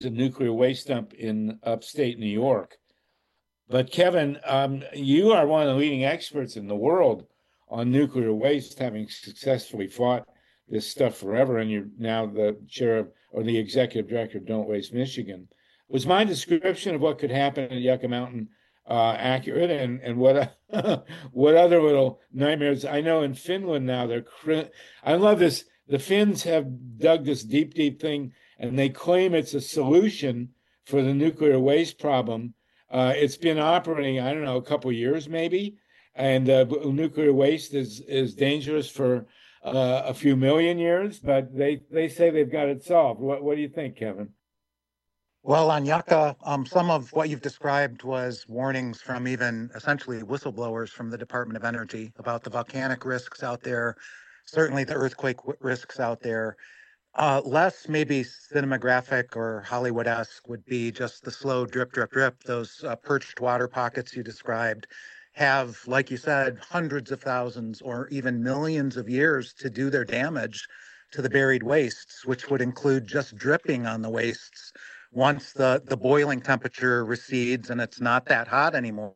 a nuclear waste dump in upstate New York. But Kevin, you are one of the leading experts in the world on nuclear waste, having successfully fought this stuff forever, and you're now the chair of, or the executive director of Don't Waste Michigan. Was my description of what could happen at Yucca Mountain accurate? And what what other little nightmares? I know in Finland now I love this. The Finns have dug this deep, deep thing, and they claim it's a solution for the nuclear waste problem. It's been operating, I don't know, a couple of years maybe, and nuclear waste is dangerous for a few million years, but they say they've got it solved. What do you think, Kevin? Well, on Yucca, some of what you've described was warnings from even essentially whistleblowers from the Department of Energy about the volcanic risks out there, certainly the earthquake risks out there. Less maybe cinematographic or Hollywood-esque would be just the slow drip, drip, drip. Those perched water pockets you described have, like you said, hundreds of thousands or even millions of years to do their damage to the buried wastes, which would include just dripping on the wastes. Once the boiling temperature recedes and it's not that hot anymore,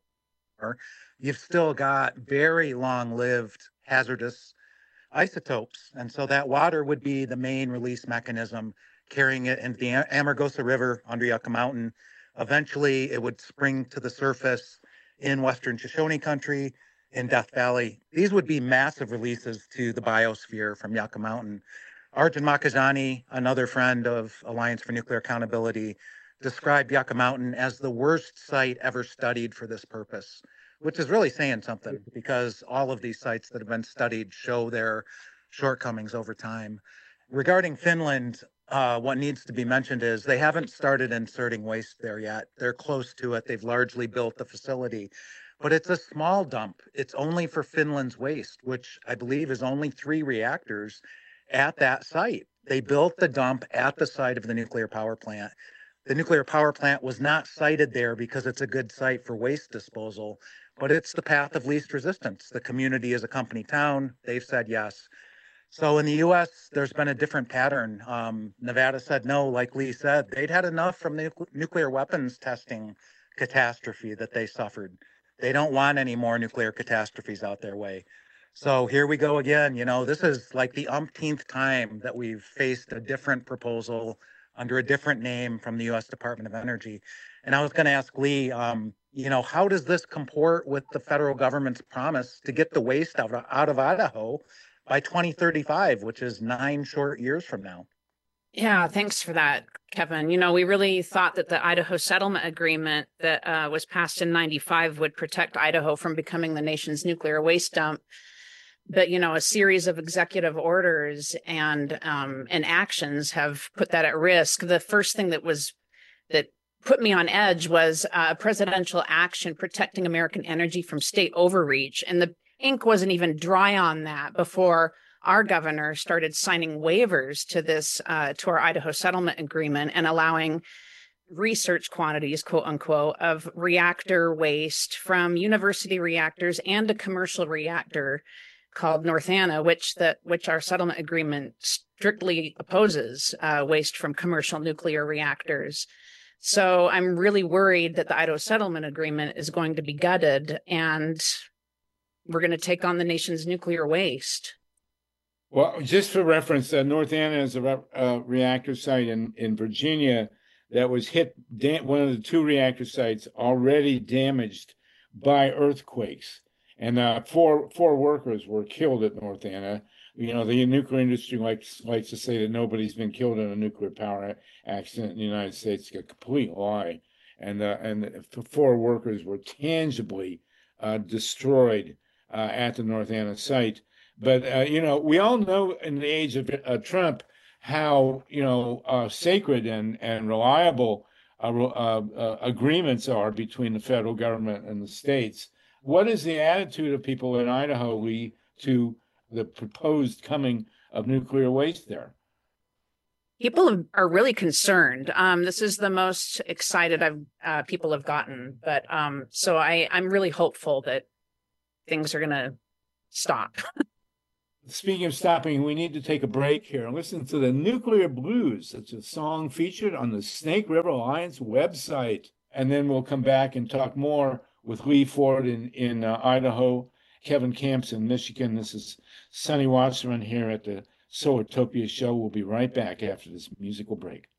you've still got very long-lived hazardous isotopes. And so that water would be the main release mechanism, carrying it into the Amargosa River under Yucca Mountain. Eventually, it would spring to the surface in Western Shoshone country, in Death Valley. These would be massive releases to the biosphere from Yucca Mountain. Arjun Makhijani, another friend of Alliance for Nuclear Accountability, described Yucca Mountain as the worst site ever studied for this purpose, which is really saying something because all of these sites that have been studied show their shortcomings over time. Regarding Finland, what needs to be mentioned is they haven't started inserting waste there yet. They're close to it. They've largely built the facility, but it's a small dump. It's only for Finland's waste, which I believe is only 3 reactors at that site. They built the dump at the site of the nuclear power plant. The nuclear power plant was not sited there because it's a good site for waste disposal, but it's the path of least resistance. The community is a company town. They've said yes. So in the US, there's been a different pattern. Nevada said no, like Lee said. They'd had enough from the nuclear weapons testing catastrophe that they suffered. They don't want any more nuclear catastrophes out their way. So here we go again. You know, this is like the umpteenth time that we've faced a different proposal under a different name from the U.S. Department of Energy. And I was going to ask Lee, you know, how does this comport with the federal government's promise to get the waste out of Idaho by 2035, which is 9 short years from now? Yeah, thanks for that, Kevin. You know, we really thought that the Idaho Settlement Agreement that was passed in 95 would protect Idaho from becoming the nation's nuclear waste dump. But, you know, a series of executive orders and actions have put that at risk. The first thing that put me on edge was presidential action protecting American energy from state overreach. And the ink wasn't even dry on that before our governor started signing waivers to this, to our Idaho Settlement Agreement and allowing research quantities, quote unquote, of reactor waste from university reactors and a commercial reactor called North Anna, which our settlement agreement strictly opposes waste from commercial nuclear reactors. So I'm really worried that the Idaho Settlement Agreement is going to be gutted and we're going to take on the nation's nuclear waste. Well, just for reference, North Anna is a reactor site in Virginia that was hit, one of the 2 reactor sites already damaged by earthquakes. And 4 workers were killed at North Anna. You know, the nuclear industry likes to say that nobody's been killed in a nuclear power accident in the United States. It's a complete lie. And 4 workers were tangibly destroyed at the North Anna site. But, you know, we all know in the age of Trump how, you know, sacred and reliable agreements are between the federal government and the states. What is the attitude of people in Idaho, Lee, to the proposed coming of nuclear waste there? People are really concerned. This is the most excited people have gotten. But so I'm really hopeful that things are going to stop. speaking of stopping, we need to take a break here and listen to the Nuclear Blues. It's a song featured on the Snake River Alliance website. And then we'll come back and talk more with Lee Ford in Idaho, Kevin Camps in Michigan. This is Sonny Wasserman here at the Solartopia Show. We'll be right back after this musical break.